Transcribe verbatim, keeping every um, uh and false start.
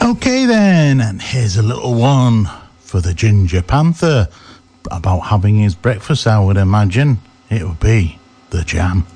Okay then, and here's a little one for the Ginger Panther about having his breakfast. I would imagine it would be the jam.